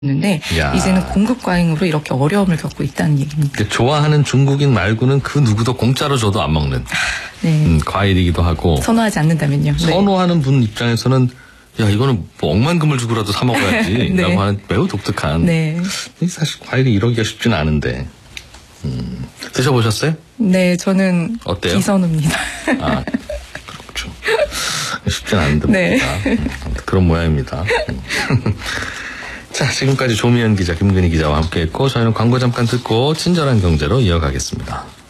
는데 이제는 공급 과잉으로 이렇게 어려움을 겪고 있다는 얘기입니다. 좋아하는 중국인 말고는 그 누구도 공짜로 줘도 안 먹는 네. 과일이기도 하고 선호하지 않는다면요. 선호하는 분 입장에서는 야 이거는 뭐 억만금을 주고라도 사 먹어야지 네. 라고 하는 매우 독특한 네. 사실 과일이 이러기가 쉽지는 않은데 드셔보셨어요? 네, 저는 어때요? 비선호입니다. 아 그렇죠. 쉽지는 않은데 네. 그런 모양입니다. 자, 지금까지 조미연 기자, 김근희 기자와 함께했고 저희는 광고 잠깐 듣고 친절한 경제로 이어가겠습니다.